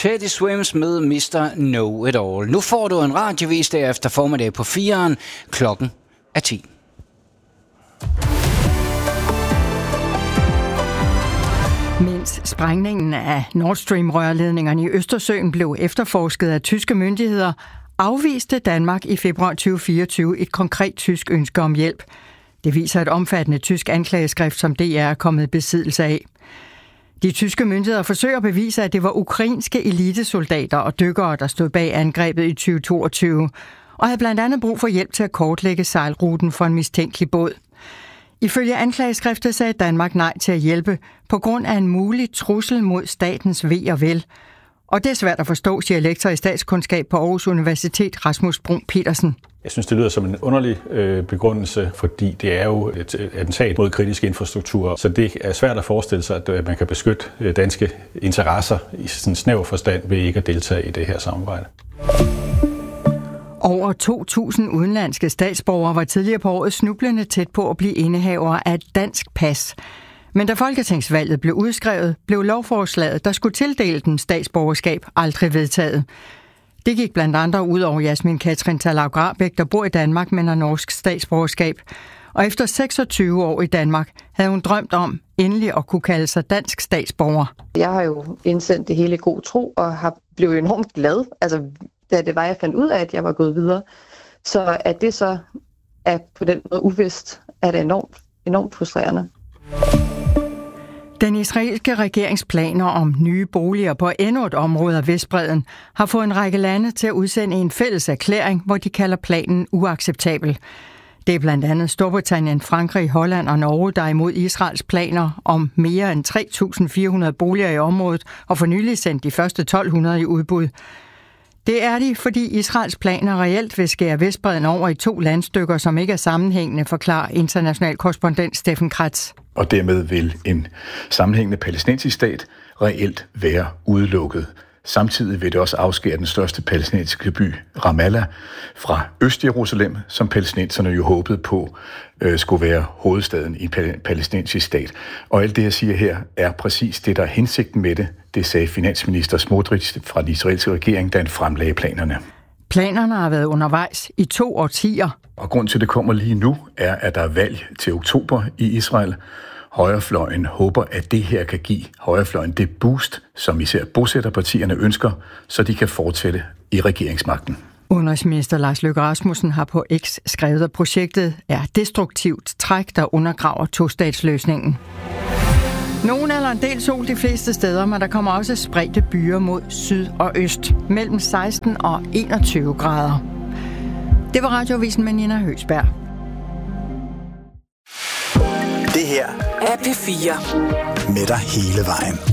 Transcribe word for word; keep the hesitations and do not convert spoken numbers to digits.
Teddy Swims med mister Know-It-All. Nu får du en radiovis derefter formiddag på fireren. Klokken er ti. Mens sprængningen af Nord Stream-rørledningerne i Østersøen blev efterforsket af tyske myndigheder, afviste Danmark i februar tyve fireogtyve et konkret tysk ønske om hjælp. Det viser et omfattende tysk anklageskrift, som D R er kommet i besiddelse af. De tyske myndigheder forsøger at bevise, at det var ukrainske elitesoldater og dykkere, der stod bag angrebet i tyve toogtyve, og havde blandt andet brug for hjælp til at kortlægge sejlruten for en mistænkelig båd. Ifølge anklageskriftet sagde Danmark nej til at hjælpe på grund af en mulig trussel mod statens ve og vel. Og det er svært at forstå, siger lektor i statskundskab på Aarhus Universitet, Rasmus Bruun Petersen. Jeg synes, det lyder som en underlig øh, begrundelse, fordi det er jo et attentat mod kritisk infrastruktur. Så det er svært at forestille sig, at man kan beskytte danske interesser i sådan en snæver forstand ved ikke at deltage i det her samarbejde. Over to tusind udenlandske statsborgere var tidligere på året snublende tæt på at blive indehavere af et dansk pas. Men da folketingsvalget blev udskrevet, blev lovforslaget, der skulle tildele dem statsborgerskab, aldrig vedtaget. Det gik blandt andre ud over Jasmin Katrin Talau Grabæk, der bor i Danmark, men har norsk statsborgerskab. Og efter seksogtyve år i Danmark havde hun drømt om endelig at kunne kalde sig dansk statsborger. Jeg har jo indsendt det hele i god tro og har blevet enormt glad, altså, da det var, jeg fandt ud af, at jeg var gået videre. Så at det så er på den måde uvist, er det enormt, enormt frustrerende. Den israelske regeringsplaner om nye boliger på endnu et område af Vestbredden har fået en række lande til at udsende en fælles erklæring, hvor de kalder planen uacceptabel. Det er blandt andet Storbritannien, Frankrig, Holland og Norge, der er imod Israels planer om mere end tre tusind fire hundrede boliger i området og for nylig sendt de første tolv hundrede i udbud. Det er de, fordi Israels planer reelt vil skære Vestbredden over i to landstykker, som ikke er sammenhængende, forklarer international korrespondent Steffen Kratz. Og dermed vil en sammenhængende palæstinensisk stat reelt være udelukket. Samtidig vil det også afskære den største palæstinensiske by, Ramallah, fra Øst-Jerusalem, som palæstinenserne jo håbede på øh, skulle være hovedstaden i en palæstinensisk stat. Og alt det, jeg siger her, er præcis det, der er hensigten med det. Det sagde finansminister Smotrich fra den israelske regering, da han fremlagde planerne. Planerne har været undervejs i to årtier. Og grund til, at det kommer lige nu, er, at der er valg til oktober i Israel. Højrefløjen håber, at det her kan give højrefløjen det boost, som især bosætterpartierne ønsker, så de kan fortsætte i regeringsmagten. Udenrigsminister Lars Løkke Rasmussen har på X skrevet, at projektet er destruktivt træk, der undergraver tostatsløsningen. Nogen eller en del sol de fleste steder, men der kommer også spredte byer mod syd og øst, mellem seksten og enogtyve grader. Det var Radioavisen med Nina Høgsberg. Det her er P fire. Med dig hele vejen.